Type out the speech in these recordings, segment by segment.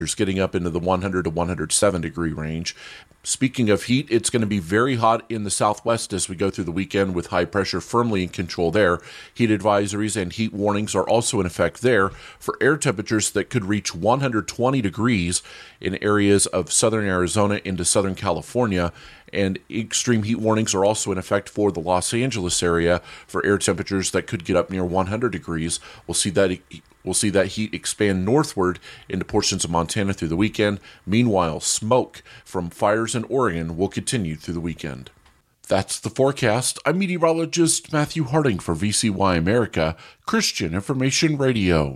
getting up into the 100 to 107 degree range. Speaking of heat, it's going to be very hot in the southwest as we go through the weekend with high pressure firmly in control there. Heat advisories and heat warnings are also in effect there for air temperatures that could reach 120 degrees in areas of southern Arizona into southern California. And extreme heat warnings are also in effect for the Los Angeles area for air temperatures that could get up near 100 degrees. We'll see that heat expand northward into portions of Montana through the weekend. Meanwhile, smoke from fires in Oregon will continue through the weekend. That's the forecast. I'm meteorologist Matthew Harding for VCY America, Christian Information Radio.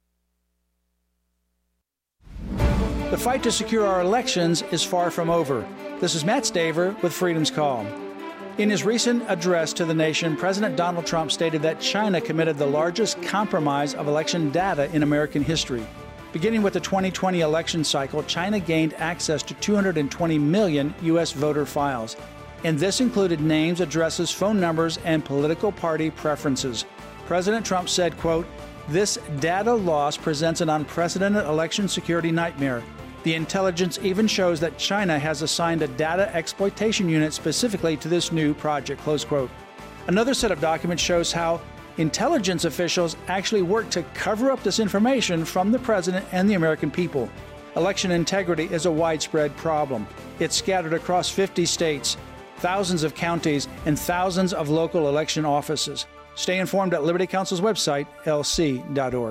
The fight to secure our elections is far from over. This is Matt Staver with Freedom's Call. In his recent address to the nation, President Donald Trump stated that China committed the largest compromise of election data in American history. Beginning with the 2020 election cycle, China gained access to 220 million U.S. voter files, and this included names, addresses, phone numbers, and political party preferences. President Trump said, quote, "This data loss presents an unprecedented election security nightmare. The intelligence even shows that China has assigned a data exploitation unit specifically to this new project," close quote. Another set of documents shows how intelligence officials actually work to cover up this information from the president and the American people. Election integrity is a widespread problem. It's scattered across 50 states, thousands of counties, and thousands of local election offices. Stay informed at Liberty Counsel's website, lc.org.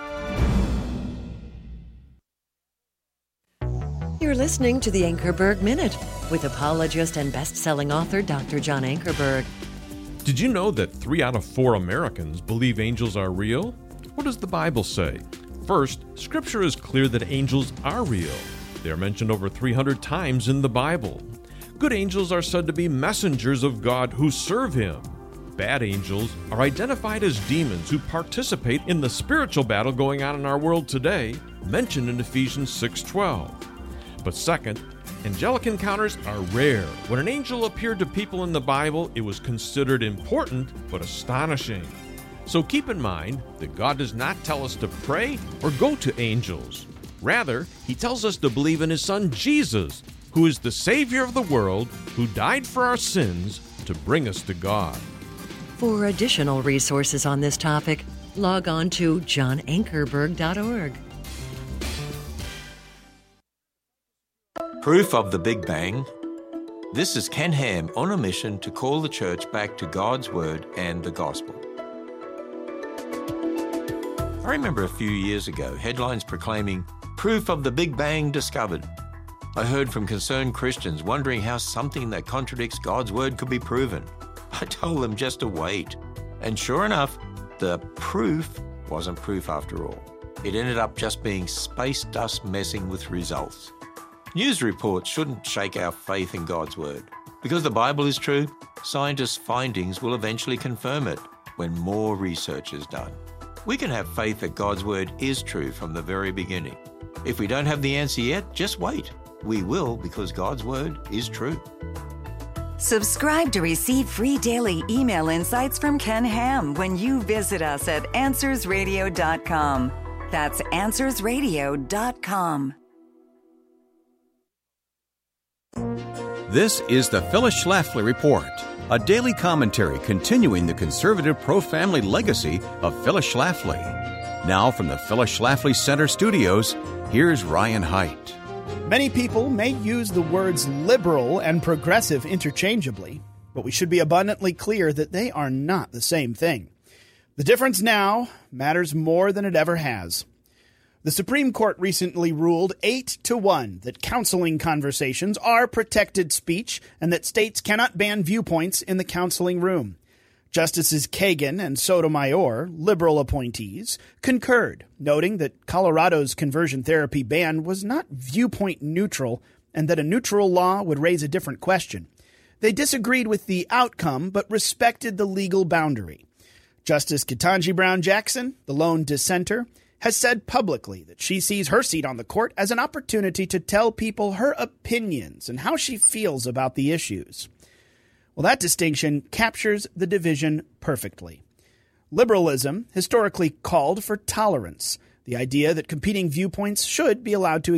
You're listening to the Ankerberg Minute with apologist and best-selling author Dr. John Ankerberg. Did you know that 3 out of 4 Americans believe angels are real? What does the Bible say? First, Scripture is clear that angels are real. They are mentioned over 300 times in the Bible. Good angels are said to be messengers of God who serve Him. Bad angels are identified as demons who participate in the spiritual battle going on in our world today, mentioned in Ephesians 6:12. But second, angelic encounters are rare. When an angel appeared to people in the Bible, it was considered important but astonishing. So keep in mind that God does not tell us to pray or go to angels. Rather, He tells us to believe in His Son Jesus, who is the Savior of the world, who died for our sins to bring us to God. For additional resources on this topic, log on to johnankerberg.org. Proof of the Big Bang. This is Ken Ham on a mission to call the church back to God's Word and the Gospel. I remember a few years ago, headlines proclaiming, "Proof of the Big Bang discovered." I heard from concerned Christians wondering how something that contradicts God's Word could be proven. I told them just to wait. And sure enough, the proof wasn't proof after all. It ended up just being space dust messing with results. News reports shouldn't shake our faith in God's Word. Because the Bible is true, scientists' findings will eventually confirm it when more research is done. We can have faith that God's Word is true from the very beginning. If we don't have the answer yet, just wait. We will, because God's Word is true. Subscribe to receive free daily email insights from Ken Ham when you visit us at AnswersRadio.com. That's AnswersRadio.com. This is the Phyllis Schlafly Report, a daily commentary continuing the conservative pro-family legacy of Phyllis Schlafly. Now from the Phyllis Schlafly Center studios, here's Ryan Haidt. Many people may use the words liberal and progressive interchangeably, but we should be abundantly clear that they are not the same thing. The difference now matters more than it ever has. The Supreme Court recently ruled 8-1 that counseling conversations are protected speech and that states cannot ban viewpoints in the counseling room. Justices Kagan and Sotomayor, liberal appointees, concurred, noting that Colorado's conversion therapy ban was not viewpoint neutral and that a neutral law would raise a different question. They disagreed with the outcome but respected the legal boundary. Justice Ketanji Brown Jackson, the lone dissenter, has said publicly that she sees her seat on the court as an opportunity to tell people her opinions and how she feels about the issues. Well, that distinction captures the division perfectly. Liberalism historically called for tolerance. The idea that competing viewpoints should be allowed to